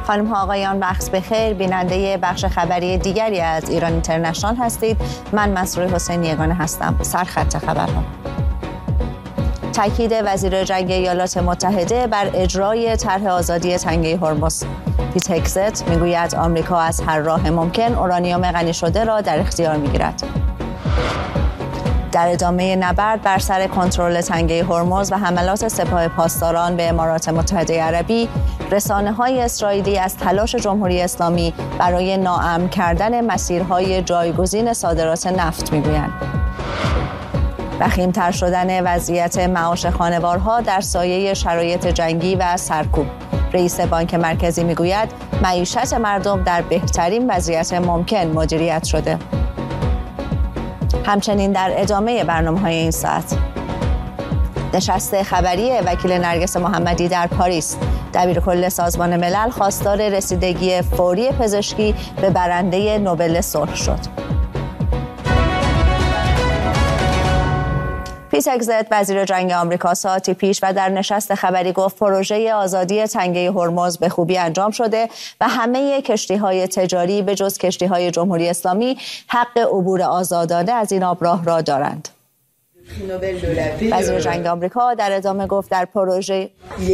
خانم ها آقایان، وقت بخیر. بیننده بخش خبری دیگری از ایران اینترنشنال هستید. من مسرور حسین یگانه هستم. سرخط خبرها: تاکید وزیر جنگ ایالات متحده بر اجرای طرح آزادی تنگه هرمز. پیت هگزت میگوید آمریکا از هر راه ممکن اورانیوم غنی شده را در اختیار میگیرد. در ادامه نبرد بر سر کنترل تنگه هرمز و حملات سپاه پاسداران به امارات متحده عربی، رسانه‌های اسرائیلی از تلاش جمهوری اسلامی برای ناامن کردن مسیرهای جایگزین صادرات نفت میگویند. وخیم‌تر شدن وضعیت معاش خانوارها در سایه شرایط جنگی و سرکوب. رئیس بانک مرکزی میگوید معیشت مردم در بهترین وضعیت ممکن مدیریت شده. همچنین در ادامه برنامه‌های این ساعت، نشست خبری وکیل نرگس محمدی در پاریس. دبیرکل سازمان ملل خواستار رسیدگی فوری پزشکی به برنده نوبل صلح شد. پیت هگزت وزیر جنگ آمریکا ساعتی پیش و در نشست خبری گفت پروژه آزادی تنگه هرمز به خوبی انجام شده و همه کشتی‌های تجاری به جز کشتی‌های جمهوری اسلامی حق عبور آزادانه از این آبراه را دارند. وزیر جنگ آمریکا در ادامه گفت در پروژه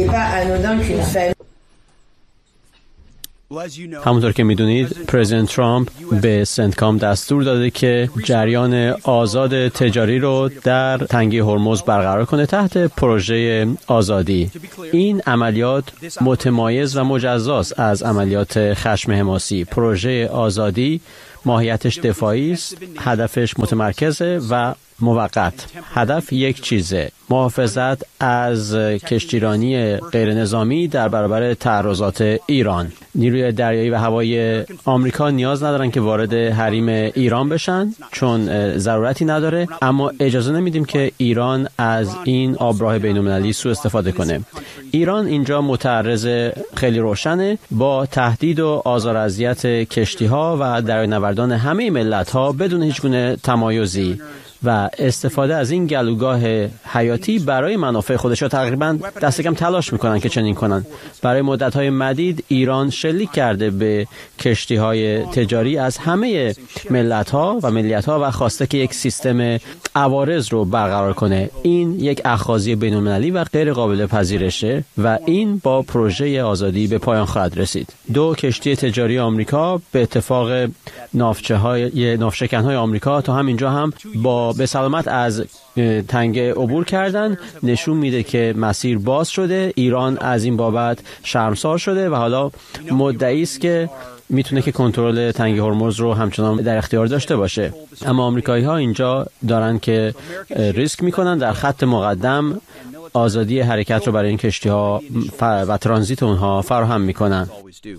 همونطور که میدونید پرزیدنت ترامپ به سنتکام دستور داده که جریان آزاد تجاری رو در تنگه هرمز برقرار کنه تحت پروژه آزادی. این عملیات متمایز و مجزاست از عملیات خشم حماسی. پروژه آزادی ماهیتش دفاعی است، هدفش متمرکزه و موقت. هدف یک چیزه: محافظت از کشتیرانی غیر نظامی در برابر تعرضات ایران. نیروی دریایی و هوایی آمریکا نیاز ندارن که وارد حریم ایران بشن چون ضرورتی نداره، اما اجازه نمیدیم که ایران از این آبراه بین‌المللی سوء استفاده کنه. ایران اینجا متعرض خیلی روشنه با تهدید و آزار و اذیت کشتی‌ها و دریانوردان همه ملت‌ها بدون هیچ گونه تمایزی و استفاده از این گلوگاه حیاتی برای منافع خودشا تقریبا دست کم تلاش میکنن که چنین کنن. برای مدت‌های مدید ایران شلیک کرده به کشتی‌های تجاری از همه ملت‌ها و ملیت‌ها و خواسته که یک سیستم عوارض رو برقرار کنه. این یک اخاذی بین‌المللی و غیر قابل پذیرشه و این با پروژه آزادی به پایان خواهد رسید. 2 کشتی تجاری آمریکا به اتفاق ناوشکن‌های آمریکا تا همینجا هم به سلامت از تنگه عبور کردن. نشون میده که مسیر باز شده. ایران از این بابت شرمسار شده و حالا مدعی است که میتونه که کنترل تنگه هرمز رو همچنان در اختیار داشته باشه. اما آمریکایی‌ها اینجا دارن که ریسک میکنن، در خط مقدم آزادی حرکت رو برای این کشتی‌ها و ترانزیت اونها فراهم میکنن.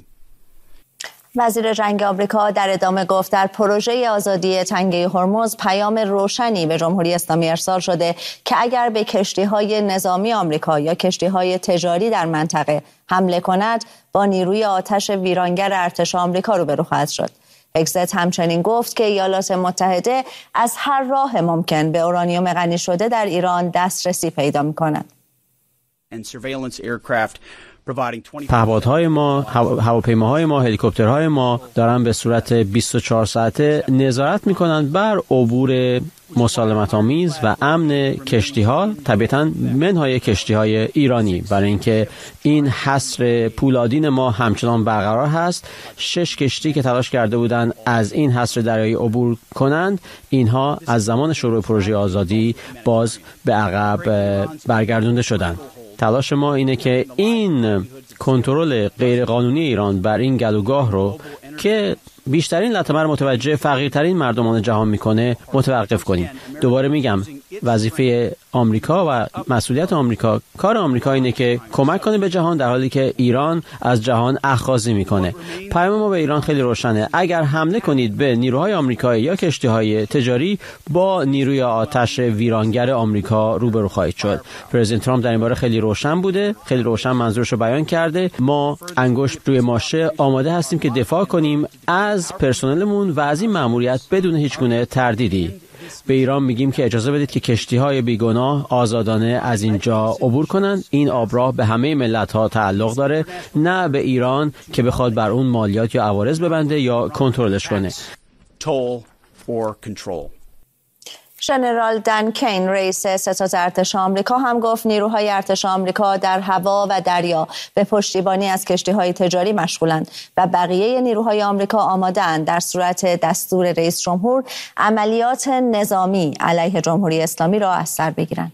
وزیر جنگ آمریکا در ادامه گفت در پروژه آزادی تنگه هرمز پیام روشنی به جمهوری اسلامی ارسال شده که اگر به کشتی‌های نظامی آمریکا یا کشتی‌های تجاری در منطقه حمله کند با نیروی آتش ویرانگر ارتش آمریکا روبرو خواهد شد. هگزت همچنین گفت که ایالات متحده از هر راه ممکن به اورانیوم غنی شده در ایران دسترسی پیدا می‌کند. پهپادهای ما، هواپیماهای ما، هلیکوپترهای ما دارن به صورت 24 ساعته نظارت میکنند بر عبور مسالمت آمیز و امن کشتی‌ها، طبیعتاً منهای کشتی‌های ایرانی، برای اینکه این حصر پولادین ما همچنان برقرار هست. 6 کشتی که تلاش کرده بودند از این حصر دریایی عبور کنند، اینها از زمان شروع پروژه آزادی باز به عقب برگردونده شدند. تلاش ما اینه که این کنترل غیرقانونی ایران بر این گلوگاه رو که بیشترین لطمه رو متوجه فقیرترین مردمان جهان میکنه متوقف کنیم. دوباره میگم وظیفه آمریکا و مسئولیت آمریکا، کار آمریکا اینه که کمک کنه به جهان در حالی که ایران از جهان اخاذی میکنه. پیام ما به ایران خیلی روشنه: اگر حمله کنید به نیروهای آمریکایی یا کشتی‌های تجاری با نیروی آتش ویرانگر آمریکا روبرو خواهید شد. پرزیدنت ترامپ در این باره خیلی روشن بوده، خیلی روشن منظورش رو بیان کرده. ما انگشت روی ماشه آماده هستیم که دفاع کنیم از پرسنلمون و از این مأموریت بدون هیچ گونه تردیدی. به ایران میگیم که اجازه بدید که کشتی‌های بیگناه آزادانه از اینجا عبور کنند. این آبراه به همه ملت‌ها تعلق داره، نه به ایران که بخواد بر اون مالیات یا عوارض ببنده یا کنترلش کنه. ژنرال دن کین رئیس ستاد ارتش آمریکا هم گفت نیروهای ارتش آمریکا در هوا و دریا به پشتیبانی از کشتی‌های تجاری مشغولند و بقیه نیروهای آمریکا آماده‌اند در صورت دستور رئیس جمهور عملیات نظامی علیه جمهوری اسلامی را از سر بگیرند.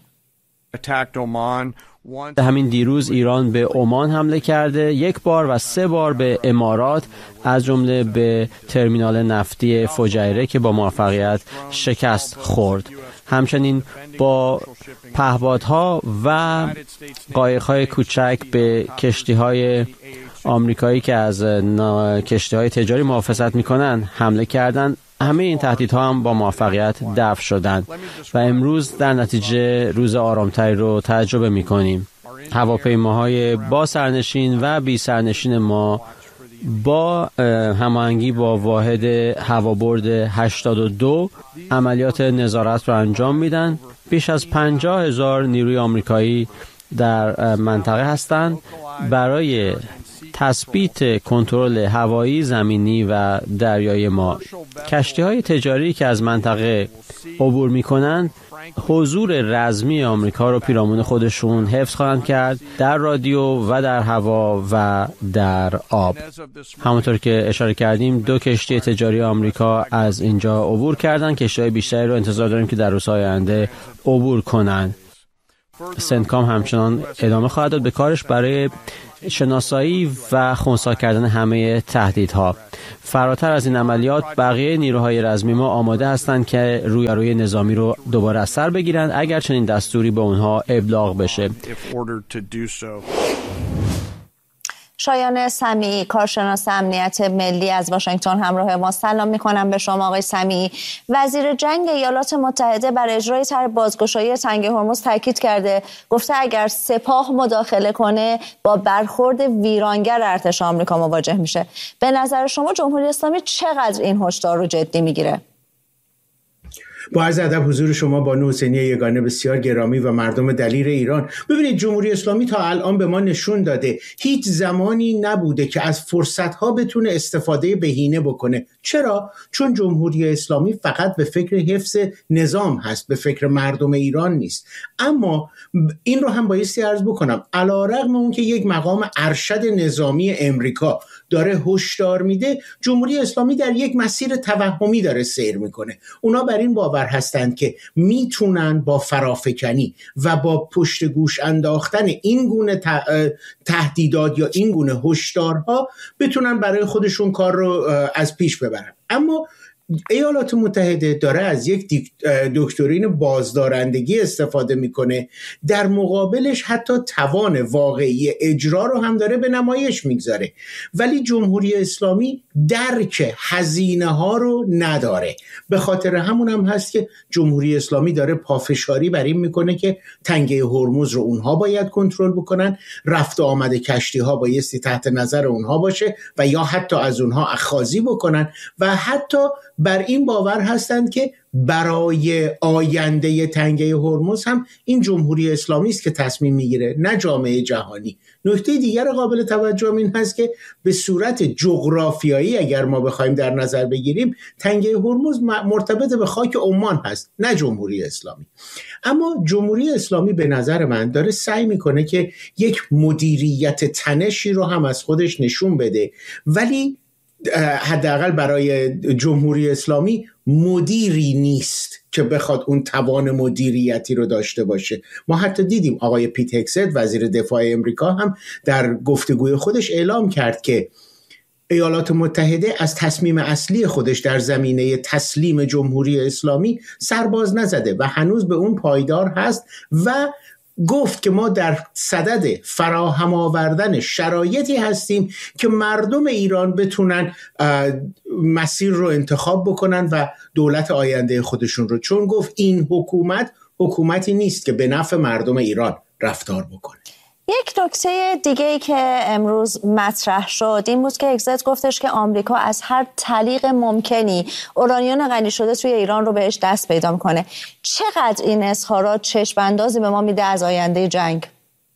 همین دیروز ایران به عمان حمله کرده، 1 بار و 3 بار به امارات، از جمله به ترمینال نفتی فجیره که با موفقیت شکست خورد. همچنین با پهپادها و قایق‌های کوچک به کشتی‌های آمریکایی که از کشتی‌های تجاری محافظت می‌کنند حمله کردند. همه این تهدیدها هم با موفقیت دفع شدند و امروز در نتیجه روز آرامتری رو تجربه می‌کنیم. هواپیماهای با سرنشین و بی سرنشین ما با هماهنگی با واحد هوابرد 82 عملیات نظارت رو انجام میدن. بیش از 50,000 نیروی آمریکایی در منطقه هستند برای تثبیت کنترل هوایی، زمینی و دریایی ما. کشتی‌های تجاری که از منطقه عبور می‌کنند حضور رزمی آمریکا رو پیرامون خودشون حفظ خواهند کرد در رادیو و در هوا و در آب. همونطور که اشاره کردیم 2 کشتی تجاری آمریکا از اینجا عبور کردند. کشتی‌های بیشتری رو انتظار داریم که در روزهای آینده عبور کنند. سنتکام همچنان ادامه خواهد داد به کارش برای شناسایی و خنثی کردن همه تهدیدها. فراتر از این عملیات بقیه نیروهای رزمی ما آماده هستند که روی نظامی رو دوباره از سر بگیرند اگر چنین دستوری به اونها ابلاغ بشه. شایان سمیعی، کارشناس امنیت ملی از واشنگتن همراه ما. سلام میکنم به شما آقای سمیعی. وزیر جنگ ایالات متحده بر اجرای طرح بازگشایی تنگه هرمز تاکید کرده، گفته اگر سپاه مداخله کنه با برخورد ویرانگر ارتش آمریکا مواجه میشه. به نظر شما جمهوری اسلامی چقدر این هشدار رو جدی میگیره؟ با عرض ادب حضور شما بانو حسینی یگانه بسیار گرامی و مردم دلیر ایران. ببینید جمهوری اسلامی تا الان به ما نشون داده هیچ زمانی نبوده که از فرصتها بتونه استفاده بهینه بکنه. چرا؟ چون جمهوری اسلامی فقط به فکر حفظ نظام هست، به فکر مردم ایران نیست. اما این رو هم بایستی عرض بکنم، علی‌رغم اون که یک مقام ارشد نظامی امریکا داره هشدار میده، جمهوری اسلامی در یک مسیر توهمی داره سیر میکنه. اونا بر این باور هستند که میتونن با فرافکنی و با پشت گوش انداختن این گونه تهدیدات یا این گونه هشدارها بتونن برای خودشون کار رو از پیش ببرن. اما ایالات متحده داره از یک دکترین بازدارندگی استفاده میکنه، در مقابلش حتی توان واقعی اجرا رو هم داره به نمایش میگذاره، ولی جمهوری اسلامی درک هزینه ها رو نداره. به خاطر همون هم هست که جمهوری اسلامی داره پافشاری بر این میکنه که تنگه هرمز رو اونها باید کنترل بکنن، رفت و آمد کشتی ها بایستی تحت نظر اونها باشه و یا حتی از اونها اخاذی بکنن و حتی بر این باور هستند که برای آینده تنگه هرمز هم این جمهوری اسلامی است که تصمیم میگیره، نه جامعه جهانی. نکته دیگر قابل توجه این هست که به صورت جغرافیایی اگر ما بخوایم در نظر بگیریم، تنگه هرمز مرتبط به خاک عمان هست، نه جمهوری اسلامی. اما جمهوری اسلامی به نظر من داره سعی میکنه که یک مدیریت تنشی رو هم از خودش نشون بده، ولی حداقل برای جمهوری اسلامی مدیری نیست که بخواد اون توان مدیریتی رو داشته باشه. ما حتی دیدیم آقای پیت هگست وزیر دفاع امریکا هم در گفتگوی خودش اعلام کرد که ایالات متحده از تصمیم اصلی خودش در زمینه تسلیم جمهوری اسلامی سرباز نزده و هنوز به اون پایدار هست و گفت که ما در صدد فراهم آوردن شرایطی هستیم که مردم ایران بتونن مسیر رو انتخاب بکنن و دولت آینده خودشون رو، چون گفت این حکومتی نیست که به نفع مردم ایران رفتار بکنه. یک نکته دیگه‌ای که امروز مطرح شد این بود که اگزت گفتش که آمریکا از هر طریق ممکنی اورانیوم غنی شده توی ایران رو بهش دست پیدا میکنه. چقدر این اظهارات چشم اندازی به ما میده از آینده جنگ؟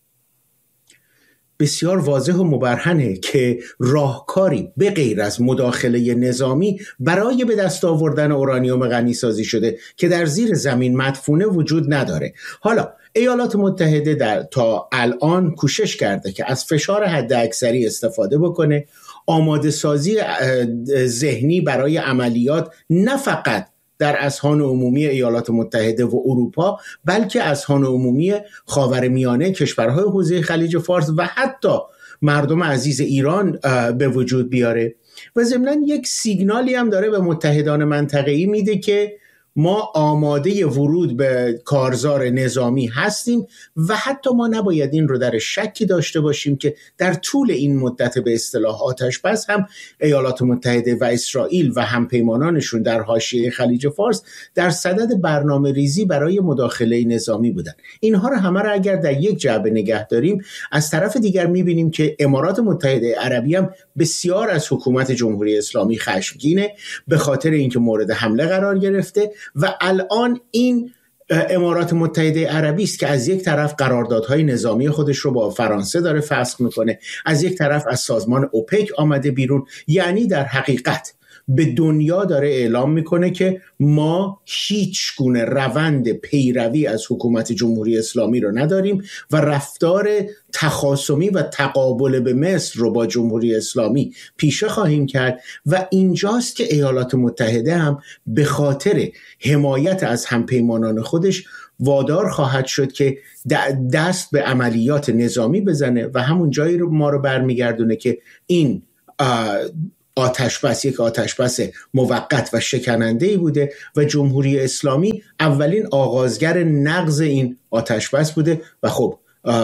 بسیار واضح و مبرهنه که راهکاری به غیر از مداخله نظامی برای به دست آوردن اورانیوم غنی سازی شده که در زیر زمین مدفونه وجود نداره. حالا ایالات متحده تا الان کوشش کرده که از فشار حداکثری استفاده بکنه، آماده سازی ذهنی برای عملیات نه فقط در اذهان عمومی ایالات متحده و اروپا بلکه اذهان عمومی خاورمیانه، کشورهای حوزه خلیج فارس و حتی مردم عزیز ایران به وجود بیاره و ضمناً یک سیگنالی هم داره به متحدان منطقه‌ای میده که ما آماده ورود به کارزار نظامی هستیم و حتی ما نباید این رو در شکی داشته باشیم که در طول این مدت به اصطلاح آتش‌بس هم ایالات متحده و اسرائیل و همپیمانانشون در حاشیه خلیج فارس در صدد برنامه ریزی برای مداخله نظامی بودن. اینها رو همه رو اگر در یک جعبه نگه داریم، از طرف دیگر می‌بینیم که امارات متحده عربی هم بسیار از حکومت جمهوری اسلامی خشمگینه به خاطر اینکه مورد حمله قرار گرفته و الان این امارات متحده عربی است که از یک طرف قراردادهای نظامی خودش رو با فرانسه داره فسخ میکنه، از یک طرف از سازمان اوپک آمده بیرون، یعنی در حقیقت به دنیا داره اعلام میکنه که ما هیچ گونه روند پیروی از حکومت جمهوری اسلامی رو نداریم و رفتار تخاصمی و تقابل به مصر رو با جمهوری اسلامی پیشه خواهیم کرد و اینجاست که ایالات متحده هم به خاطر حمایت از همپیمانان خودش وادار خواهد شد که دست به عملیات نظامی بزنه و همون جایی رو ما رو برمیگردونه که این آتش‌بس یک آتش‌بس موقت و شکننده‌ای بوده و جمهوری اسلامی اولین آغازگر نقض این آتش‌بس بوده و خب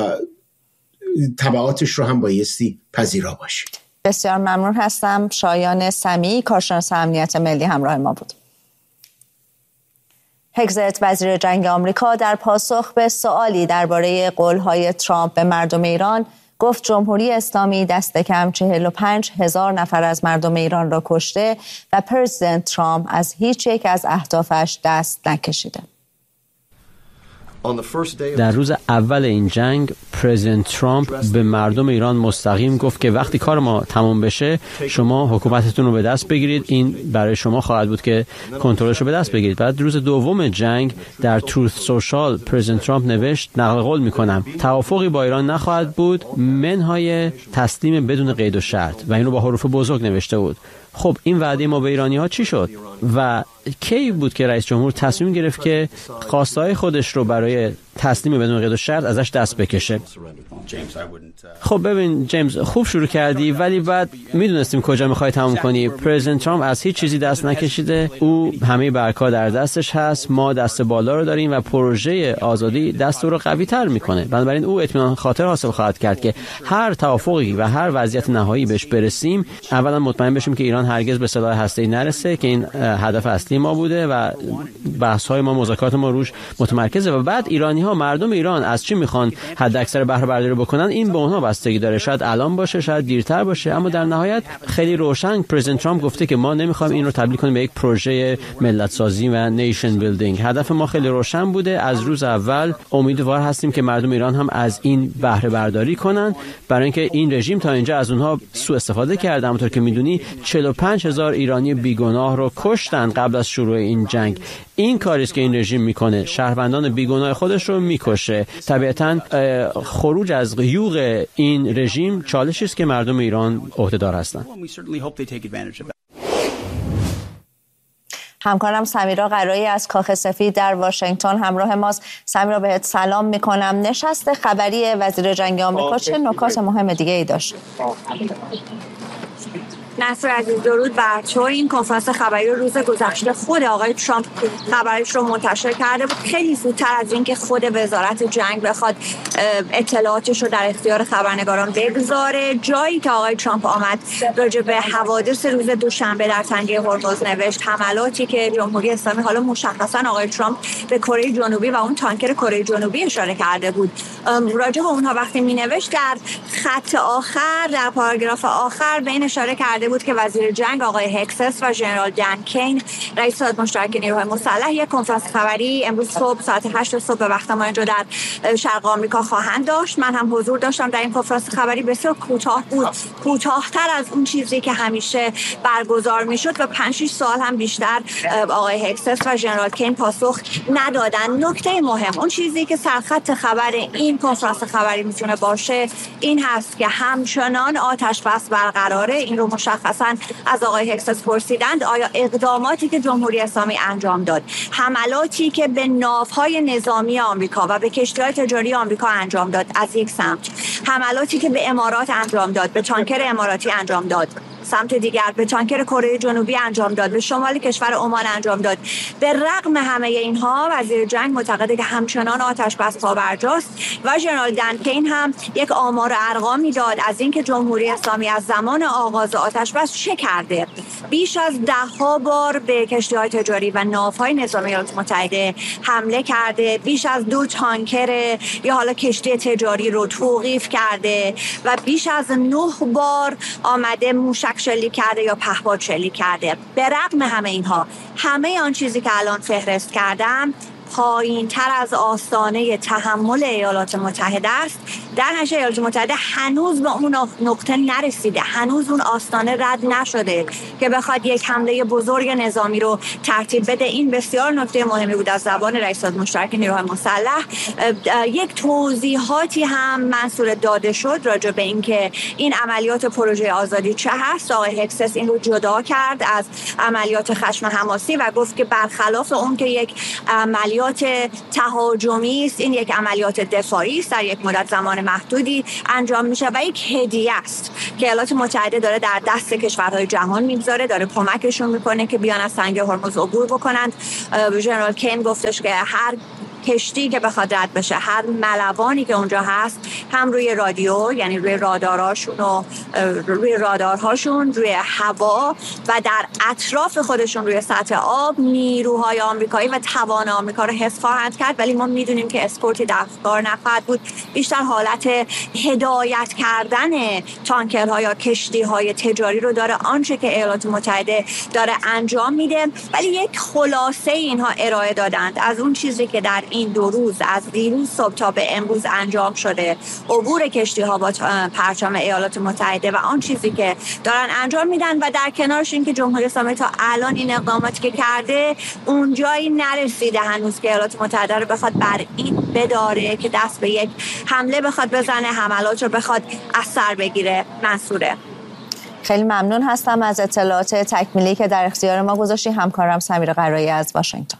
تبعاتش رو هم بایستی پذیرا باشیم. بسیار ممنون هستم. شایان سمیعی، کارشناس امنیت ملی، همراه ما بود. هگزت وزیر جنگ آمریکا در پاسخ به سوالی درباره قول‌های ترامپ به مردم ایران گفت جمهوری اسلامی دست کم 45,000 نفر از مردم ایران را کشته و پرزیدنت ترامپ از هیچ یک از اهدافش دست نکشیده. در روز اول این جنگ پرزیدنت ترامپ به مردم ایران مستقیم گفت که وقتی کار ما تمام بشه شما حکومتتون رو به دست بگیرید، این برای شما خواهد بود که کنترلش رو به دست بگیرید. بعد روز دوم جنگ در تروث سوشال پرزیدنت ترامپ نوشت نقل قول میکنم توافقی با ایران نخواهد بود منهای تسلیم بدون قید و شرط و این رو با حروف بزرگ نوشته بود. خب این وعده ما به ایرانی‌ها چی شد و کی بود که رئیس جمهور تصمیم گرفت که خواستهای خودش رو برای تسلیم بدون قید و شرط ازش دست بکشه؟ خب ببین جیمز، خوب شروع کردی ولی بعد میدونستیم کجا میخوای تموم کنی. پرزیدنت ترامپ از هیچ چیزی دست نکشیده، او همه برگ‌ها در دستش هست، ما دست بالا رو داریم و پروژه آزادی دست رو قوی تر میکنه. بنابراین او اطمینان خاطر حاصل خواهد کرد که هر توافقی و هر وضعیت نهایی بهش برسیم اولا مطمئن بشیم که ایران هرگز به سلاح هسته‌ای نرسه که این هدف اصلی ما بوده و بحث‌های ما، مذاکرات ما روش متمرکزه و بعد ایرانی‌ها، مردم ایران از چی میخوان حد اکثر بهره برداری بکنن این به اونها بستگی داره. شاید الان باشه، شاید دیرتر باشه، اما در نهایت خیلی روشن پرزیدنت ترامپ گفته که ما نمیخوایم این رو تبدیل کنیم به یک پروژه ملت سازی و نیشن بیلدینگ. هدف ما خیلی روشن بوده. از روز اول امیدوار هستیم که مردم ایران هم از این بهره برداری کنن، برای اینکه این رژیم تا اینجا از اونها سوء استفاده کرده. همونطور که میدونی 45,000 ایرانی بیگناه رو کشتن قبل از شروع این جنگ. این کاری است که این رژیم میکنه، شهروندان بیگناه خودش رو میکشه. طبیعتاً خروج از یوغ این رژیم چالشی است که مردم ایران عهده‌دار هستند. همکارم سمیرا قرایی از کاخ سفید در واشنگتن همراه ماست. سمیرا بهت سلام میکنم. نشست خبری وزیر جنگ آمریکا چه نکات مهم دیگه ای داشت؟ نصر عزیز، درود بر تو. این کنفرانس خبری روز گذشته خود آقای ترامپ خبرش رو منتشر کرده بود، خیلی زودتر از اینکه خود وزارت جنگ بخواد اطلاعاتش رو در اختیار خبرنگاران بگذاره. جایی که آقای ترامپ آمد راجع به حوادث روز دوشنبه در تنگه هرمز نوشت، حملاتی که جمهوری اسلامی، حالا مشخصا آقای ترامپ به کره جنوبی و اون تانکر کره جنوبی اشاره کرده بود. راجع به اونها وقتی می‌نوشت در خط آخر، در پاراگراف آخر به این اشاره کرده بود که وزیر جنگ آقای هکسس و ژنرال دن کین رئیس هیئت مشترک نیروهای مسلح یک کنفرانس خبری امروز صبح ساعت 8 صبح به وقت ما اینجا در شرق آمریکا خواهند داشت. من هم حضور داشتم در این کنفرانس خبری، بسیار کوتاه بود، کوتاه‌تر از اون چیزی که همیشه برگزار میشد و 5-6 سال هم بیشتر آقای هکسس و ژنرال کین پاسخ ندادن. نکته مهم، اون چیزی که سرخط خبر این کنفرانس خبری میتونه باشه این هست که همچنان آتش بس برقراره. این رو مشخصا از آقای هکسس پرسیدند آیا اقداماتی که جمهوری اسلامی انجام داد، حملاتی که به ناوهای نظامی آمریکا و به کشتی‌های تجاری آمریکا انجام داد از یک سمت، حملاتی که به امارات انجام داد، به تانکر اماراتی انجام داد، سمت دیگر به تانکر کره جنوبی انجام داد، به شمال کشور عمان انجام داد، به رغم همه اینها وزیر جنگ معتقده که همچنان آتش بس پابرجاست و ژنرال دن کین هم یک آمار و ارقامی داد از اینکه جمهوری اسلامی از زمان آغاز آتش بس چه کرده. بیش از 10 بار به کشتی‌های تجاری و ناوهای نظامی ایالات متحده حمله کرده، بیش از 2 تانکر یا حالا کشتی تجاری رو توقیف کرده و بیش از 9 بار آمده موشک شلیک کرده یا پهپاد شلیک کرده. به رغم همه اینها، همه آن چیزی که الان فهرست کردم پایین تر از آستانه تحمل ایالات متحده است. در نتیجه ایالات متحده هنوز به اون نقطه نرسیده، هنوز اون آستانه رد نشده که بخواد یک حمله بزرگ نظامی رو ترتیب بده. این بسیار نکته مهمی بود از زبان رئیس هیئت مشترک نیروهای مسلح. یک توضیحاتی هم منصور داده شد راجع به اینکه این عملیات پروژه آزادی چه هست. آقای هکسس این رو جدا کرد از عملیات خشم حماسی و گفت که برخلاف اون که یک عملیات تهاجمی است، این یک عملیات دفاعی است، در یک مدت زمان محدودی انجام میشه و یک هدیه است که ایالات متحده داره در دست کشورهای جهان میگذاره، داره کمکشون میکنه که بیان از تنگه هرمز عبور بکنند. ژنرال کین گفتش که هر کشتی که بخواد رد بشه، هر ملوانی که اونجا هست، هم روی رادیو یعنی روی رادارهاشون و روی رادارهاشون روی هوا و در اطراف خودشون روی سطح آب نیروهای آمریکایی و توان آمریکا رو حفظ خواهند کرد. ولی ما میدونیم که اسکورتی در کار نخواهد بود، بیشتر حالت هدایت کردن تانکرها یا کشتی‌های تجاری رو داره آنچه که ایالات متحده داره انجام میده. ولی یک خلاصه اینها ارائه دادند از اون چیزی که در این 2 روز از دیروز صبح تا به امروز انجام شده، عبور کشتی‌ها با پرچم ایالات متحده و آن چیزی که دارن انجام میدن و در کنارش این که جمهوری اسلامی تا الان این اقداماتی که کرده اونجایی نرسیده هنوز که ایالات متحده رو بخواد بر این بداره که دست به یک حمله بخواد بزنه، حملات رو بخواد از سر بگیره. منصوره، خیلی ممنون هستم از اطلاعات تکمیلی که در اختیار ما گذاشتی همکارم سمیر قرایی از واشنگتن.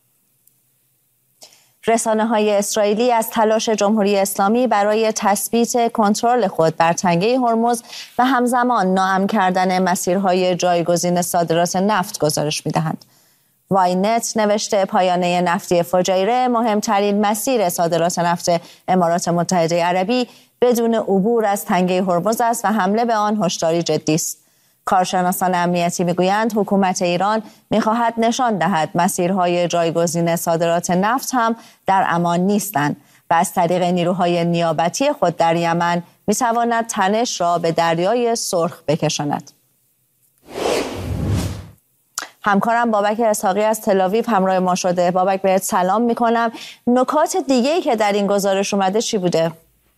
رسانه‌های اسرائیلی از تلاش جمهوری اسلامی برای تثبیت کنترل خود بر تنگه هرمز و همزمان ناامن کردن مسیرهای جایگزین صادرات نفت گزارش می‌دهند. واینت نوشته پایانه نفتی فجایره مهمترین مسیر صادرات نفت امارات متحده عربی بدون عبور از تنگه هرمز است و حمله به آن هشداری جدی است. کارشناسان امنیتی میگویند حکومت ایران میخواهد نشان دهد مسیرهای جایگزین صادرات نفت هم در امان نیستند و از طریق نیروهای نیابتی خود در یمن میتواند تنش را به دریای سرخ بکشاند. همکارم بابک اسحاقی از تل‌آویو همراه ما شده. بابک بهت سلام میکنم. نکات دیگه‌ای که در این گزارش اومده چی بوده؟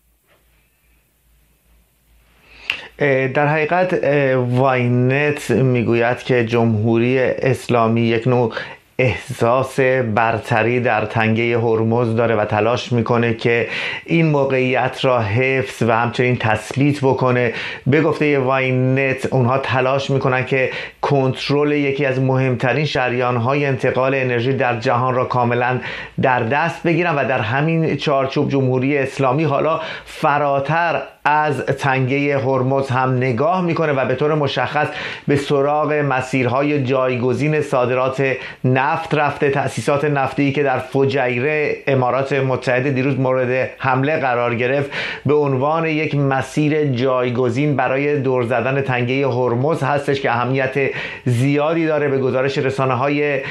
در حقیقت واینت میگوید که جمهوری اسلامی یک نوع احساس برتری در تنگه هرمز داره و تلاش میکنه که این موقعیت را حفظ و همچنین تثبیت بکنه. به گفته واینت اونها تلاش میکنن که کنترل یکی از مهمترین شریان‌های انتقال انرژی در جهان را کاملا در دست بگیرن و در همین چارچوب جمهوری اسلامی حالا فراتر از تنگه هرمز هم نگاه میکنه و به طور مشخص به سراغ مسیرهای جایگزین صادرات نفت رفته. تأسیسات نفتی که در فجیره امارات متحده دیروز مورد حمله قرار گرفت به عنوان یک مسیر جایگزین برای دور زدن تنگه هرمز هستش که اهمیت زیادی داره. به گزارش رسانه‌های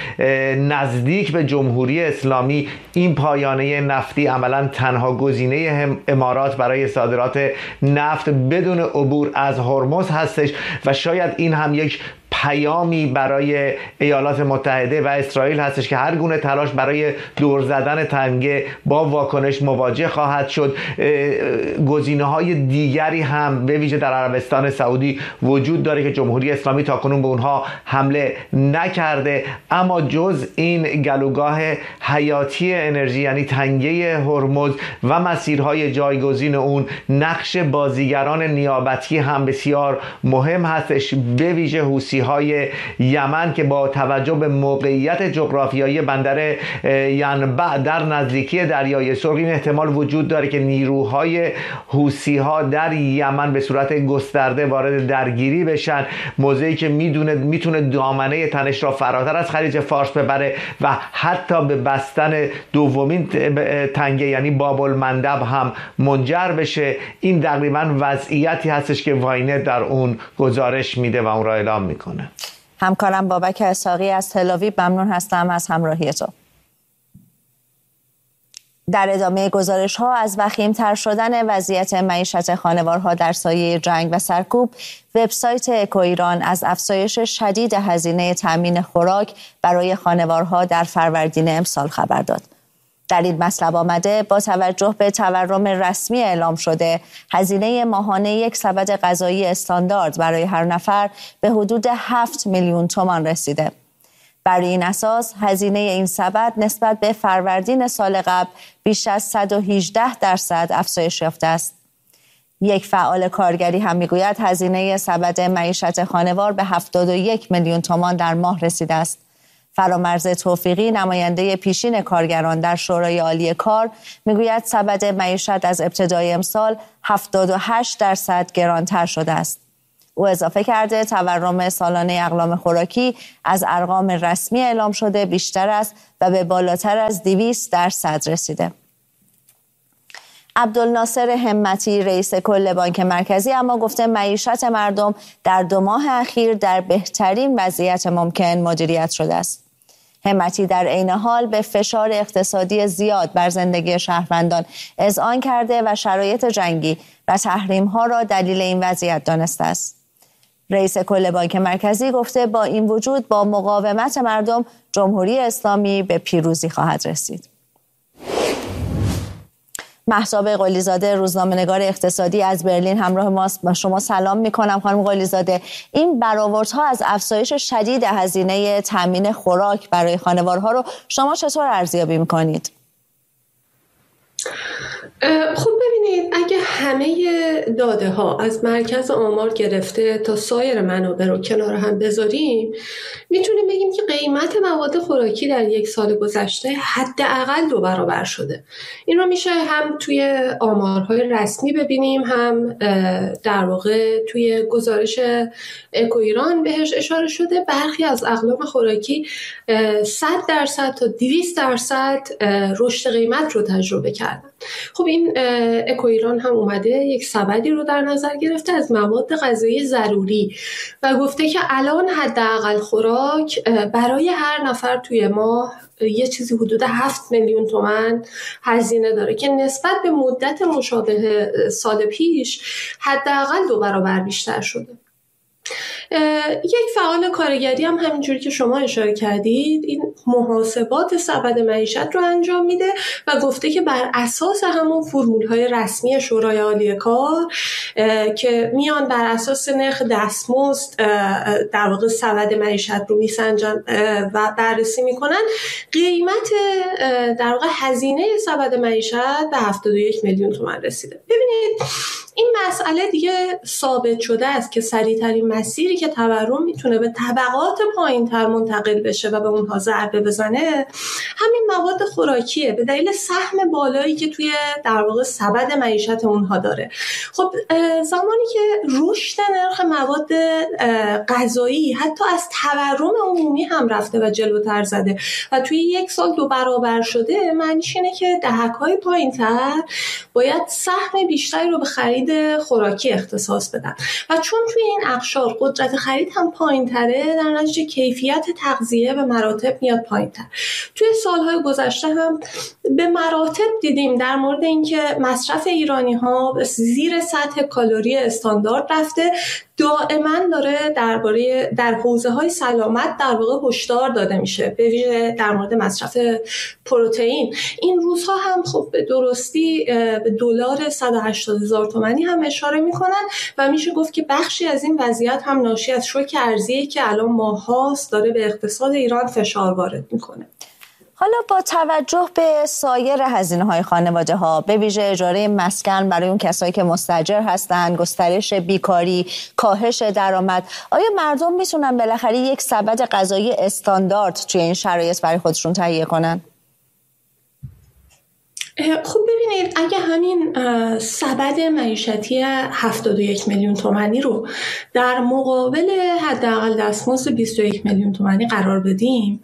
نزدیک به جمهوری اسلامی این پایانه نفتی عملاً تنها گزینه امارات برای صادرات نفت بدون عبور از هرمز هستش و شاید این هم یک پیامی برای ایالات متحده و اسرائیل هستش که هر گونه تلاش برای دور زدن تنگه با واکنش مواجه خواهد شد. گزینه‌های دیگری هم به ویژه در عربستان سعودی وجود داره که جمهوری اسلامی تاکنون به اونها حمله نکرده، اما جز این گلوگاه حیاتی انرژی یعنی تنگه هرمز و مسیرهای جایگزین اون، نقش بازیگران نیابتی هم بسیار مهم هستش، به ویژه حوثی‌های یمن که با توجه به موقعیت جغرافیایی بندر ینبع در نزدیکی دریای سرخ این احتمال وجود داره که نیروهای حوثی‌ها در یمن به صورت گسترده وارد درگیری بشن، موضعی که میتونه دامنه تنش را فراتر از خلیج فارس ببره و حتی به بستن دومین تنگه یعنی باب المندب هم منجر بشه. این تقریبا وضعیتی هستش که واینت در اون گزارش میده و اون را اعلام میکنه. همکارم بابک اسحاقی از تل‌آویو ممنون هستم از همراهی تو. در ادامه گزارش‌ها از وخیم‌تر شدن وضعیت معیشت خانوارها در سایه جنگ و سرکوب، وبسایت اکوایران از افزایش شدید هزینه تأمین خوراک برای خانوارها در فروردین امسال خبر داد. در این مطلب آمده با توجه به تورم رسمی اعلام شده، هزینه ماهانه یک سبد غذایی استاندارد برای هر نفر به حدود 7 میلیون تومان رسیده. بر این اساس هزینه این سبد نسبت به فروردین سال قبل بیش از 118% افزایش یافته است. یک فعال کارگری هم میگوید هزینه سبد معیشت خانوار به 71 میلیون تومان در ماه رسیده است. فرامرز توفیقی نماینده پیشین کارگران در شورای عالی کار میگوید سبد معیشت از ابتدای امسال 78% گرانتر شده است. او اضافه کرده تورم سالانه اقلام خوراکی از ارقام رسمی اعلام شده بیشتر است و به بالاتر از 200% رسیده. عبدالناصر همتی رئیس کل بانک مرکزی اما گفته معیشت مردم در 2 ماه اخیر در بهترین وضعیت ممکن مدیریت شده است. همتی در عین حال به فشار اقتصادی زیاد بر زندگی شهروندان اذعان کرده و شرایط جنگی و تحریم‌ها را دلیل این وضعیت دانسته است. رئیس کل بانک مرکزی گفته با این وجود با مقاومت مردم جمهوری اسلامی به پیروزی خواهد رسید. مهتاب قلی‌زاده روزنامه‌نگار اقتصادی از برلین همراه ماست. با شما سلام می‌کنم خانم قلی‌زاده. این برآوردها از افزایش شدید هزینه تامین خوراک برای خانوارها رو شما چطور ارزیابی می‌کنید؟ خب ببینید، اگه همه داده ها از مرکز آمار گرفته تا سایر منابع رو کنار هم بذاریم، میتونیم بگیم که قیمت مواد خوراکی در 1 سال گذشته حداقل 2 برابر شده. این رو میشه هم توی آمارهای رسمی ببینیم، هم در واقع توی گزارش اکوایران بهش اشاره شده. برخی از اقلام خوراکی 100% تا 200% رشد قیمت رو تجربه کردن. خب این اکوایران هم اومده یک سبدی رو در نظر گرفته از مواد غذایی ضروری و گفته که الان حداقل خوراک برای هر نفر توی ماه یه چیزی حدود 7 میلیون تومان هزینه داره که نسبت به مدت مشابه سال پیش حداقل 2 برابر بیشتر شده. یک فعال کارگری هم همینجوری که شما اشاره کردید این محاسبات سبد معیشت رو انجام میده و گفته که بر اساس همون فرمول‌های رسمی شورای عالی کار که میان بر اساس نرخ دستمزد در واقع سبد معیشت رو میسنجن و بررسی میکنن، قیمت در واقع هزینه سبد معیشت به 71 میلیون تومان رسیده. ببینید این مسئله دیگه ثابت شده است که سریع‌ترین مسیری که تورم میتونه به طبقات پایین‌تر منتقل بشه و به اونها ضربه بزنه همین مواد خوراکیه، به دلیل سهم بالایی که توی در واقع سبد معیشت اونها داره. خب زمانی که رشد نرخ مواد غذایی حتی از تورم عمومی هم رفته و جلوتر زده و توی یک سال 2 برابر شده، معنیش اینه که دهک‌های پایین‌تر باید سهم بیشتری رو به خرید خوراکی اختصاص بدن و چون توی این اقشار قدرت خرید هم پایین‌تره، در نتیجه کیفیت تغذیه به مراتب میاد پایین‌تر. توی سالهای گذشته هم به مراتب دیدیم در مورد اینکه مصرف ایرانی‌ها زیر سطح کالری استاندارد رفته، دائما داره در حوزه‌های سلامت در واقع هشدار داده میشه، به ویژه در مورد مصرف پروتئین. این روزها هم خب به درستی به دلار 180,000 تومانی هم اشاره میکنن و میشه گفت که بخشی از این وضعیت هم ناشی از شوک ارزی که الان ماهاست داره به اقتصاد ایران فشار وارد میکنه. حالا با توجه به سایر هزینه‌های خانواده‌ها، به ویژه اجاره مسکن برای اون کسایی که مستاجر هستن، گسترش بیکاری، کاهش درآمد، آیا مردم میتونن بالاخره یک سبد غذایی استاندارد توی این شرایط برای خودشون تهیه کنن؟ خب ببینید، اگه همین سبد معیشتی 71 میلیون تومانی رو در مقابل حداقل دستمزد 21 میلیون تومانی قرار بدیم،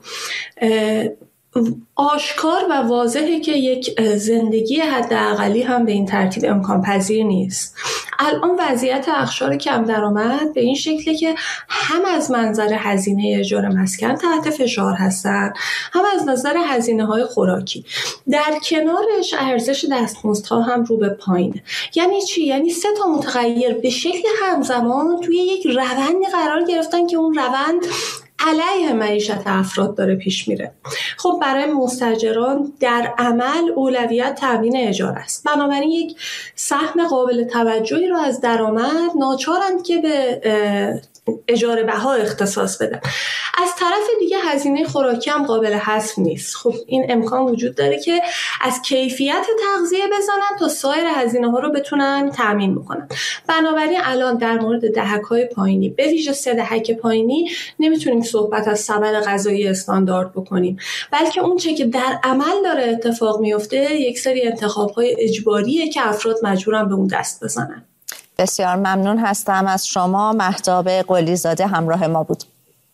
آشکار و واضحه که یک زندگی حداقلی هم به این ترتیب امکان پذیر نیست. الان وضعیت اقشار کم درآمد به این شکله که هم از منظر هزینه اجاره مسکن تحت فشار هستن، هم از نظر هزینه‌های خوراکی. در کنارش ارزش دستمزدها هم رو به پایینه. یعنی چی؟ یعنی 3 تا متغیر به شکل همزمان توی یک روندی قرار گرفتن که اون روند علیه معیشت افراد داره پیش میره. خب برای مستاجران در عمل اولویت تامین اجاره است. بنابراین یک سهم قابل توجهی رو از درآمد ناچارند که به اجاره بها اختصاص بدن. از طرف دیگه هزینه خوراکی هم قابل حذف نیست. خب این امکان وجود داره که از کیفیت تغذیه بزنن تا سایر هزینه ها رو بتونن تامین بکنن. بنابراین الان در مورد دهک‌های پایینی، به ویژه 3 دهک پایینی، نمیتونیم صحبت از سبد غذایی استاندارد بکنیم، بلکه اون چه که در عمل داره اتفاق میفته یک سری انتخاب‌های اجباریه که افراد مجبورن به اون دست بزنن. بسیار ممنون هستم از شما. مهتاب قلی‌زاده همراه ما بود.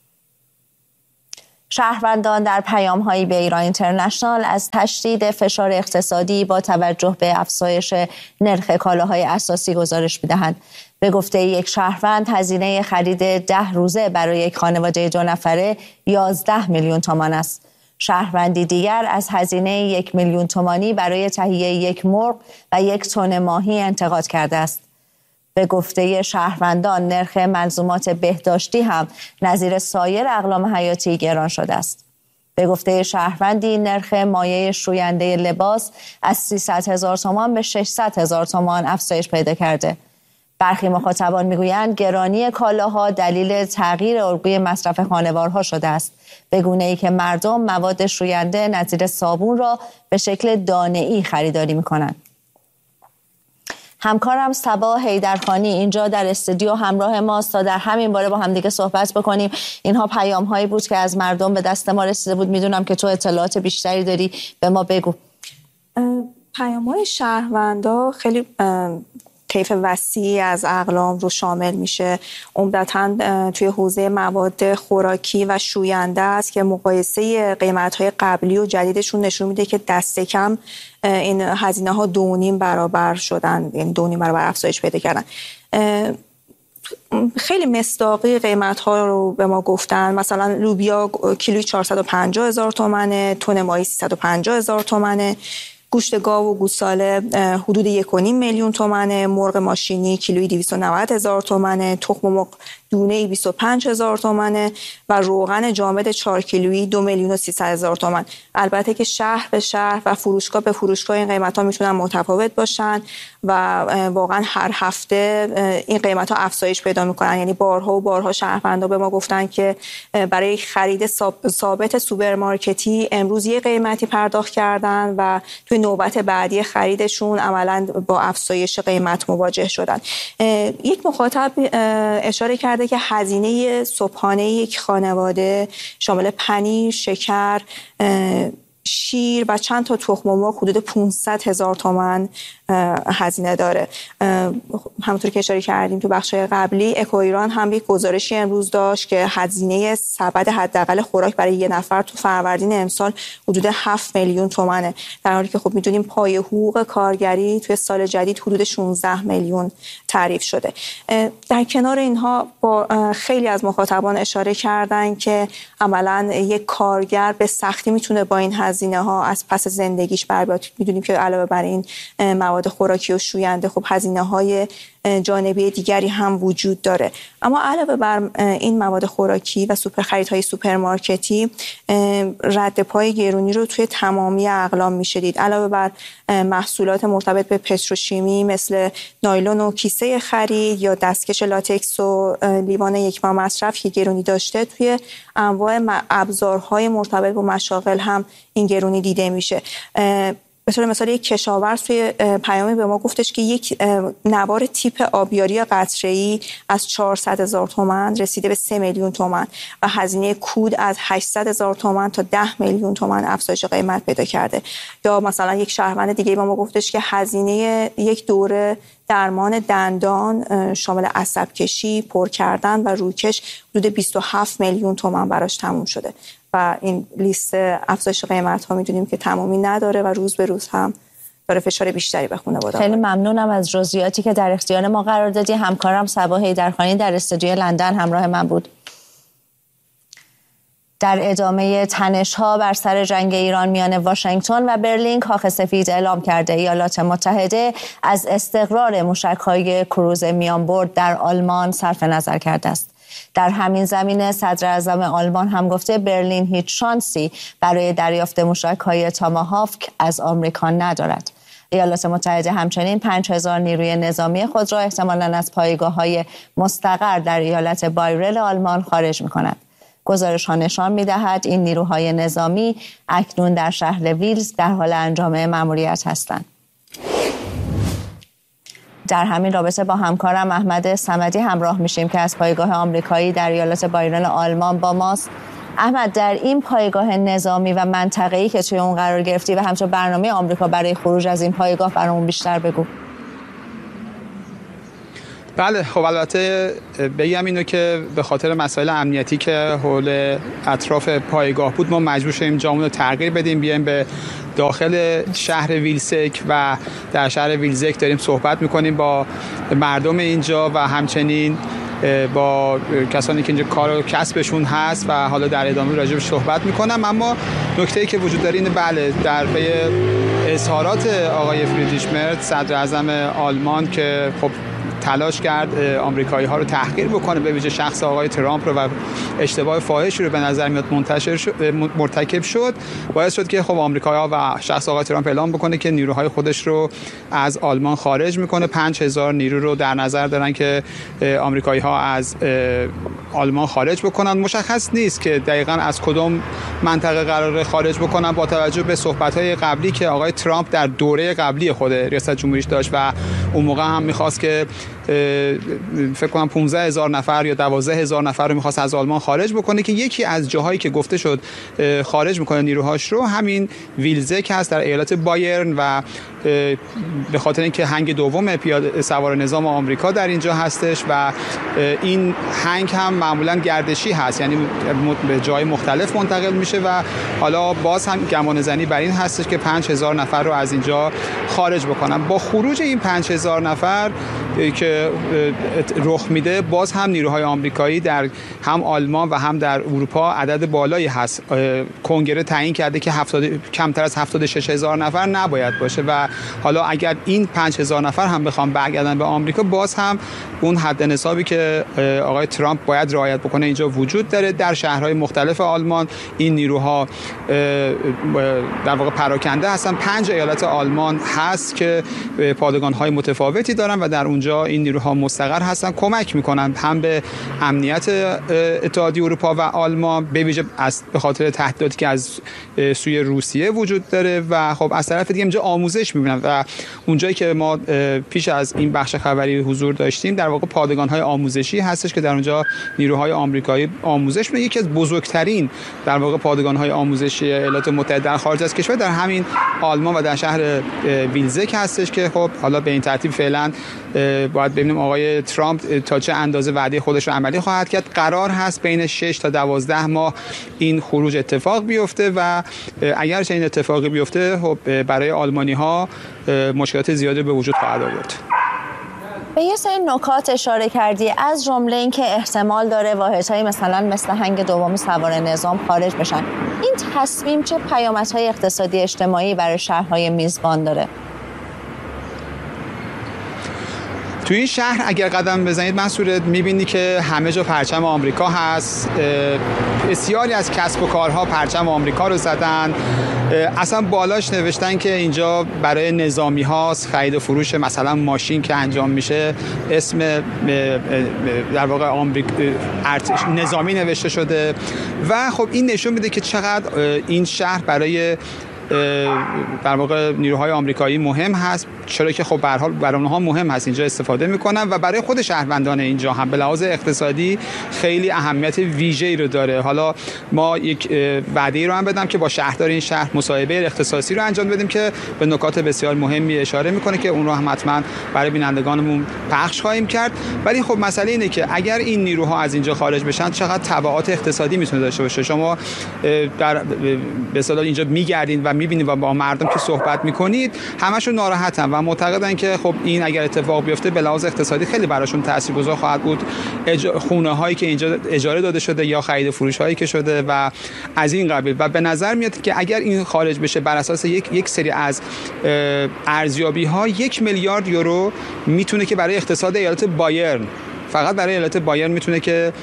شهروندان در پیام‌هایی به ایران اینترنشنال از تشدید فشار اقتصادی با توجه به افزایش نرخ کالاهای اساسی گزارش می‌دهند. به گفته یک شهروند، هزینه خرید 10 روزه برای یک خانواده 2 نفره 11 میلیون تومان است. شهروندی دیگر از هزینه 1 میلیون تومانی برای تهیه 1 مرغ و 1 تن ماهی انتقاد کرده است. به گفته شهروندان، نرخ ملزومات بهداشتی هم نظیر سایر اقلام حیاتی گران شده است. به گفته شهروندی، نرخ مایع شوینده لباس از 300,000 تومان به 600,000 تومان افزایش پیدا کرده. برخی مخاطبان میگویند گرانی کالاها دلیل تغییر الگوی مصرف خانوارها شده است، به گونه‌ای که مردم مواد شوینده نظیر صابون را به شکل دانه‌ای خریداری می‌کنند. همکارم صبا حیدرخانی اینجا در استودیو همراه ماست تا در همین باره با هم دیگه صحبت بکنیم. اینها پیام‌هایی بود که از مردم به دست ما رسیده بود. میدونم که تو اطلاعات بیشتری داری، به ما بگو. پیام‌های شهروندا خیلی طیف وسیعی از اقلام رو شامل میشه. عمدتاً توی حوزه مواد خوراکی و شوینده است که مقایسه قیمت‌های قبلی و جدیدشون نشون میده که دست کم این هزینه‌ها 2.5 برابر شدن، یعنی 2.5 برابر افزایش پیدا کردن. خیلی مصداقی قیمت‌ها رو به ما گفتن. مثلا لوبیا کیلویی 450,000 تومانه، تن ماهی 350,000 تومانه، گوشت گاو و گوساله حدود 1.5 میلیون تومانه، مرغ ماشینی کیلویی 290,000 تومانه، تخم مرغ دونه 25,000 تومانه و روغن جامد 4 کیلویی 2,300,000 تومان. البته که شهر به شهر و فروشگاه به فروشگاه این قیمت‌ها میتونن متفاوت باشن و واقعا هر هفته این قیمت‌ها افزایش پیدا میکنن. یعنی بارها و بارها شهروندان به ما گفتن که برای خرید ثابت سوپرمارکتی امروز یه قیمتی پرداخت کردن و توی نوبت بعدی خریدشون عملاً با افزایش قیمت مواجه شدن. یک مخاطب اشاره کرده که هزینه صبحانه یک خانواده شامل پنیر، شکر، شیر و چند تا تخم مرغ حدود 500,000 تومان هزینه داره. همونطور که اشاره کردیم تو بخش‌های قبلی، اکو ایران هم یک گزارشی امروز داشت که هزینه سبد حداقل خوراک برای یه نفر تو فروردین امسال حدود 7 میلیون تومانه، در حالی که خب می‌دونیم پای حقوق کارگری توی سال جدید حدود 16 میلیون تعریف شده. در کنار اینها با خیلی از مخاطبان اشاره کردن که عملاً یک کارگر به سختی میتونه با این هزینه‌ها از پس زندگیش بر بیاد. می‌دونیم که علاوه بر این مواد خوراکی و شوینده خب هزینه‌های جانبی دیگری هم وجود داره. اما علاوه بر این مواد خوراکی و خریدهای سوپرمارکتی، رد پای گرونی رو توی تمامی اقلام میشه دید. علاوه بر محصولات مرتبط به پتروشیمی مثل نایلون و کیسه خرید یا دستکش لاتکس و لیوان یکبار مصرف که گرونی داشته، توی انواع ابزارهای مرتبط با مشاغل هم این گرونی دیده میشه. به طور مثال یک کشاورز توی پیامی به ما گفتش که یک نوار تیپ آبیاری قطره‌ای از 400,000 تومان رسیده به 3 میلیون تومان و هزینه کود از 800,000 تومان تا 10 میلیون تومان افزایش قیمت پیدا کرده. یا مثلا یک شهروند دیگه به ما گفتش که هزینه یک دوره درمان دندان شامل عصب کشی، پر کردن و روکش حدود 27 میلیون تومان براش تموم شده. و این لیست افزایش قیمت ها میدونیم که تمامی نداره و روز به روز هم داره فشار بیشتری به خانواده. خیلی ممنونم از جزئیاتی که در اختیار ما قرار دادی. همکارم صبا حیدرخانی در استودیوی لندن همراه من بود. در ادامه تنش‌ها بر سر جنگ ایران میان واشنگتن و برلین، کاخ سفید اعلام کرده ایالات متحده از استقرار موشک‌های کروز میانبرد در آلمان صرف نظر کرده است. در همین زمینه صدر اعظم آلمان هم گفته برلین هیچ شانسی برای دریافت موشک‌های تاماهاوک از آمریکا ندارد. ایالات متحده همچنین 5,000 نیروی نظامی خود را احتمالاً از پایگاه‌های مستقر در ایالت بایرل آلمان خارج می‌کند. گزارش‌ها نشان می‌دهد این نیروهای نظامی اکنون در شهر ویلز در حال انجام مأموریت هستند. در همین رابطه با همکارم احمد صمدی همراه میشیم که از پایگاه آمریکایی در ایالت بایرن آلمان با ماست. احمد، در این پایگاه نظامی و منطقه‌ای که توی اون قرار گرفتی و همچنین برنامه آمریکا برای خروج از این پایگاه برامون بیشتر بگو. بله، خب البته بگم اینو که به خاطر مسائل امنیتی که حول اطراف پایگاه بود ما مجبور شدیم جامون رو تغییر بدیم، بیایم به داخل شهر ویلسک و در شهر ویلزک داریم صحبت میکنیم با مردم اینجا و همچنین با کسانی که اینجا کار و کسبشون هست و حالا در ادامه راجع به صحبت میکنم. اما نکته‌ای که وجود داره اینه، بله، در پی اظهارات آقای فریدریش مرز صدر اعظم آلمان که خب تلاش کرد آمریکایی ها رو تحقیر بکنه، به ویژه شخص آقای ترامپ رو و اشتباه فاحشی رو به نظر میاد مرتکب شد، باعث شد که خب آمریکایی‌ها و شخص آقای ترامپ اعلام بکنه که نیروهای خودش رو از آلمان خارج میکنه. 5,000 نیرو رو در نظر دارن که آمریکایی‌ها از آلمان خارج بکنن. مشخص نیست که دقیقاً از کدوم منطقه قراره خارج بکنن با توجه به صحبت‌های قبلی که آقای ترامپ در دوره قبلی خود ریاست جمهوریش داشت و اون موقع هم می‌خواست که فکر کنم 15,000 نفر یا 12,000 نفر رو می‌خواست از آلمان خارج بکنه که یکی از جاهایی که گفته شد خارج می‌کنه نیروهاش رو همین ویلزک هست در ایالت بایرن و به خاطر اینکه هنگ دوم پیاده سوار نظام آمریکا در اینجا هستش و این هنگ هم معمولاً گردشی هست، یعنی به جای مختلف منتقل میشه و حالا باز هم گمانه‌زنی بر این هستش که 5,000 نفر رو از اینجا خارج بکنن. با خروج این 5,000 نفر که رخ میده، باز هم نیروهای آمریکایی در هم آلمان و هم در اروپا عدد بالایی هست. کنگره تعیین کرده که کمتر از 76,000 نفر نباید باشه و حالا اگر این 5,000 نفر هم بخوام برگردن به آمریکا، باز هم اون حد نصابی که آقای ترامپ باید رعایت بکنه اینجا وجود داره. در شهرهای مختلف آلمان این نیروها در واقع پراکنده هستن. 5 ایالت آلمان هست که پادگان‌های متفاوتی دارن و در اونجا این نیروها مستقر هستن، کمک میکنن هم به امنیت اتحادیه اروپا و آلمان، به ویژه به خاطر تهدیداتی که از سوی روسیه وجود داره و خب از طرف دیگه اینجا آموزش میبینن و اونجایی که ما پیش از این بخش خبری حضور داشتیم در واقع پادگان‌های آموزشی هستش که در اونجا نیروهای آمریکایی آموزش می‌دن. یکی از بزرگترین در واقع پادگان‌های آموزشی ایالات متحده در خارج از کشور در همین آلمان و در شهر ویلزک هستش که خب حالا به این ترتیب فعلا باید ببینیم آقای ترامپ تا چه اندازه وعده خودش رو عملی خواهد کرد. قرار هست بین 6 تا 12 ماه این خروج اتفاق بیفته و اگر چنین اتفاقی بیفته خب برای آلمانی‌ها مشکلات زیادی به وجود خواهد آورد. به یه سری نکات اشاره کردی، از جمله این که احتمال داره واحدهای مثل هنگ دوم سوار نظام خارج بشن. این تصمیم چه پیامدهای اقتصادی اجتماعی برای شهرهای میزبان داره؟ تو این شهر اگر قدم بزنید منصور، میبینی که همه جا پرچم آمریکا هست. بسیاری از کسب و کارها پرچم آمریکا رو زدن. اصلا بالاش نوشتن که اینجا برای نظامی هاست، خرید و فروش مثلا ماشین که انجام میشه اسم در واقع ارتش نظامی نوشته شده و خب این نشون میده که چقدر این شهر برای در واقع نیروهای آمریکایی مهم هست، چرا که خب به هر حال برای اونها مهم هست اینجا استفاده میکنن و برای خود شهروندان اینجا هم به لحاظ اقتصادی خیلی اهمیت ویژه‌ای رو داره. حالا ما یک وعده رو هم بدم که با شهردار این شهر مصاحبه اختصاصی رو انجام بدیم که به نکات بسیار مهمی اشاره میکنه که اون رو هم حتما برای بینندگانمون پخش خواهیم کرد. ولی خب مسئله اینه که اگر این نیروها از اینجا خارج بشن چقدر تبعات اقتصادی میتونه داشته باشه. شما در به اصطلاح اینجا میگردین و میبینید و با مردم که صحبت میکنید همشون ناراحتن و معتقدن که خب این اگر اتفاق بیفته به لحاظ اقتصادی خیلی براشون تاثیرگذار خواهد بود. خونه هایی که اینجا اجاره داده شده یا خرید و فروش هایی که شده و از این قبیل و به نظر میاد که اگر این خارج بشه بر اساس یک سری از ارزیابی ها 1 میلیارد یورو میتونه که برای اقتصاد ایالت بایرن، فقط برای ایالت بایرن میتونه که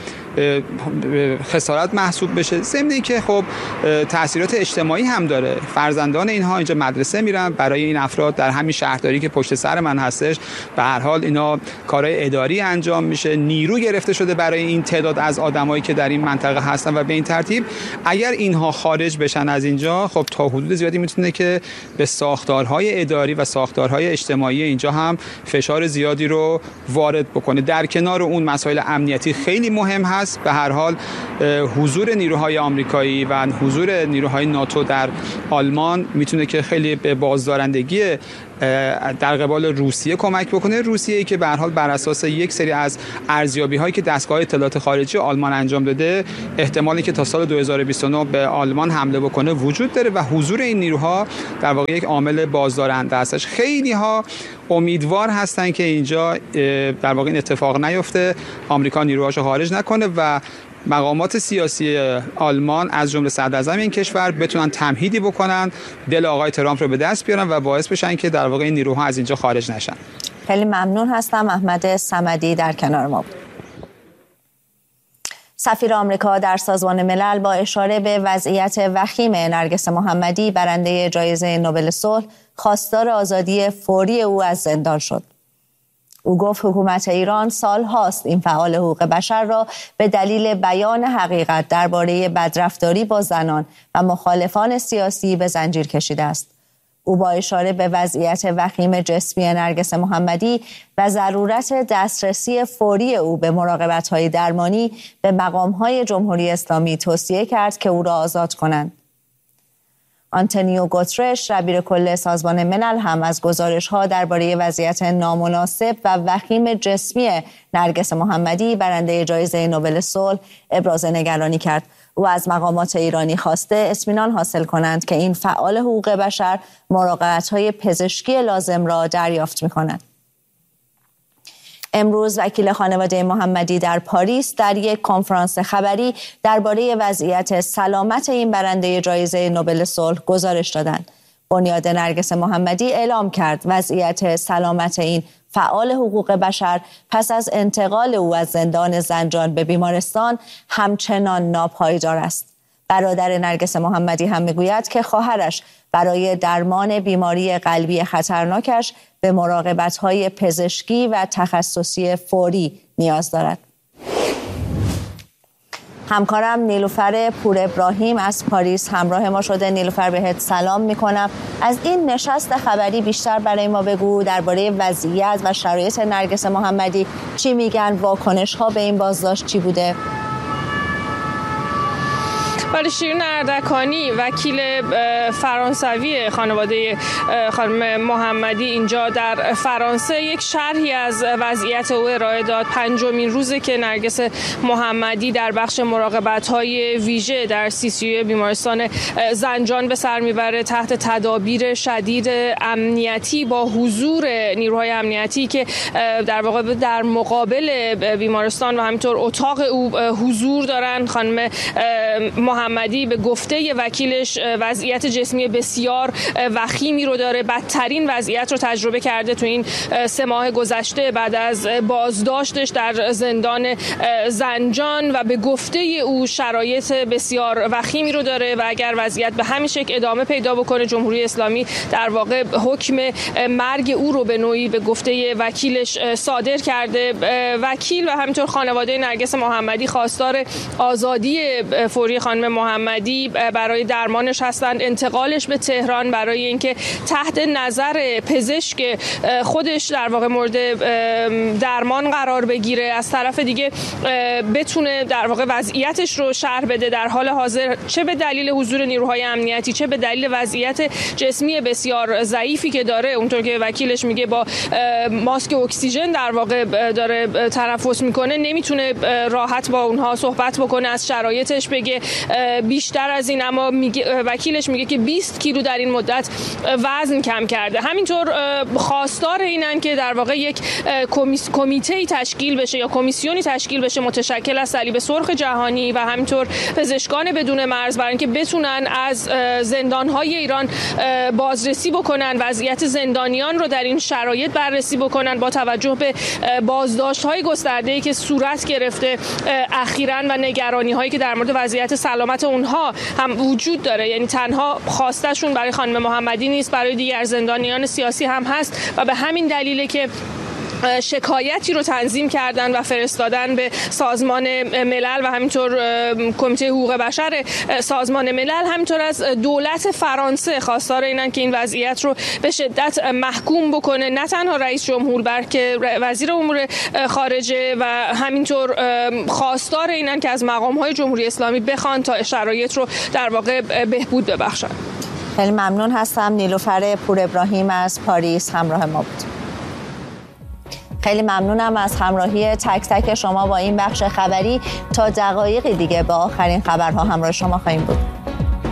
خسارت محسوب بشه. ضمن اینکه خب تاثیرات اجتماعی هم داره. فرزندان اینها اینجا مدرسه میرن، برای این افراد در همین شهرداری که پشت سر من هستش به هر حال اینا کارهای اداری انجام میشه، نیرو گرفته شده برای این تعداد از آدمایی که در این منطقه هستن و به این ترتیب اگر اینها خارج بشن از اینجا خب تا حدود زیادی میتونه که به ساختارهای اداری و ساختارهای اجتماعی اینجا هم فشار زیادی رو وارد بکنه. در کنار اون مسائل امنیتی خیلی مهم هست. به هر حال حضور نیروهای آمریکایی و حضور نیروهای ناتو در آلمان میتونه که خیلی به بازدارندگی در قبال روسیه کمک بکنه. روسیه‌ای که به هر حال بر اساس یک سری از ارزیابی‌هایی که دستگاه اطلاعات خارجی آلمان انجام داده احتمالی که تا سال 2029 به آلمان حمله بکنه وجود داره و حضور این نیروها در واقع یک عامل بازدارنده هستش. خیلی ها امیدوار هستن که اینجا در واقع این اتفاق نیفته، آمریکا نیروهاشو خارج نکنه و مقامات سیاسی آلمان از جمله صدراعظم این کشور بتونن تمهیدی بکنن، دل آقای ترامپ رو به دست بیارن و باعث بشن که در واقع این نیروها از اینجا خارج نشن. خیلی ممنون هستم. احمد صمدی در کنار ما بود. سفیر آمریکا در سازمان ملل با اشاره به وضعیت وخیم نرگس محمدی برنده جایزه نوبل صلح خواستار آزادی فوری او از زندان شد. او گفت حکومت ایران سال هاست این فعال حقوق بشر را به دلیل بیان حقیقت درباره بدرفتاری با زنان و مخالفان سیاسی به زنجیر کشیده است. او با اشاره به وضعیت وخیم جسمی نرگس محمدی و ضرورت دسترسی فوری او به مراقبت‌های درمانی به مقام‌های جمهوری اسلامی توصیه کرد که او را آزاد کنند. آنتونیو گوترش دبیر کل سازمان ملل هم از گزارش‌ها درباره وضعیت نامناسب و وخیم جسمی نرگس محمدی برنده جایزه نوبل صلح ابراز نگرانی کرد. او از مقامات ایرانی خواسته اطمینان حاصل کنند که این فعال حقوق بشر مراقبت‌های پزشکی لازم را دریافت می‌کند. امروز وکیل خانواده محمدی در پاریس در یک کنفرانس خبری درباره وضعیت سلامت این برنده جایزه نوبل صلح گزارش دادند. بنیاد نرگس محمدی اعلام کرد وضعیت سلامت این فعال حقوق بشر پس از انتقال او از زندان زنجان به بیمارستان همچنان ناپایدار است. برادر نرگس محمدی هم میگوید که خواهرش برای درمان بیماری قلبی خطرناکش به مراقبت‌های پزشکی و تخصصی فوری نیاز دارد. همکارم نیلوفر پور ابراهیم از پاریس همراه ما شده. نیلوفر، بهت سلام میکنم. از این نشست خبری بیشتر برای ما بگو، درباره وضعیت و شرایط نرگس محمدی چی میگن؟ واکنش ها به این بازداشت چی بوده؟ ولی شیرین اردکانی وکیل فرانسوی خانواده خانم محمدی اینجا در فرانسه یک شرحی از وضعیت او ارائه داد. 5مین روزه که نرگس محمدی در بخش مراقبت‌های ویژه در CCU بیمارستان زنجان به سر میبره تحت تدابیر شدید امنیتی با حضور نیروهای امنیتی که در واقع در مقابل بیمارستان و همینطور اتاق او حضور دارن. خانم محمدی به گفته وکیلش وضعیت جسمی بسیار وخیمی رو داره. بدترین وضعیت رو تجربه کرده تو این 3 ماه گذشته بعد از بازداشتش در زندان زنجان و به گفته او شرایط بسیار وخیمی رو داره و اگر وضعیت به همین شکل ادامه پیدا بکنه جمهوری اسلامی در واقع حکم مرگ او رو به نوعی به گفته وکیلش صادر کرده. وکیل و همینطور خانواده نرگس محمدی خواستار آزادی فوری خانم محمدی برای درمانش هستند، انتقالش به تهران برای اینکه تحت نظر پزشک خودش در واقع مورد درمان قرار بگیره، از طرف دیگه بتونه در واقع وضعیتش رو شرح بده در حال حاضر، چه به دلیل حضور نیروهای امنیتی چه به دلیل وضعیت جسمی بسیار ضعیفی که داره. اونطور که وکیلش میگه با ماسک اکسیژن در واقع داره تنفس میکنه، نمیتونه راحت با اونها صحبت بکنه، از شرایطش بگه. بیشتر از این اما وکیلش میگه که 20 کیلو در این مدت وزن کم کرده. همینطور خواستار اینن که در واقع یک کمیته تشکیل بشه یا کمیسیونی تشکیل بشه متشکل از صلیب سرخ جهانی و همینطور پزشکان بدون مرز برای اینکه بتونن از زندان‌های ایران بازرسی بکنن، وضعیت زندانیان رو در این شرایط بررسی بکنن با توجه به بازداشت‌های گسترده‌ای که صورت گرفته اخیراً و نگرانی‌هایی که در مورد وضعیت سلامت اونها هم وجود داره. یعنی تنها خواستشون برای خانم محمدی نیست، برای دیگر زندانیان سیاسی هم هست و به همین دلیله که شکایتی رو تنظیم کردن و فرستادن به سازمان ملل و همینطور کمیته حقوق بشر سازمان ملل، همینطور از دولت فرانسه خواستار اینن که این وضعیت رو به شدت محکوم بکنه، نه تنها رئیس جمهور بلکه وزیر امور خارجه و همینطور خواستار اینن که از مقام‌های جمهوری اسلامی بخوان تا شرایط رو در واقع بهبود ببخشن. خیلی ممنون هستم. نیلوفر پور ابراهیم از پاریس همراه ما بود. خیلی ممنونم از همراهی تک تک شما با این بخش خبری. تا دقایقی دیگه با آخرین خبرها همراه شما خواهیم بود.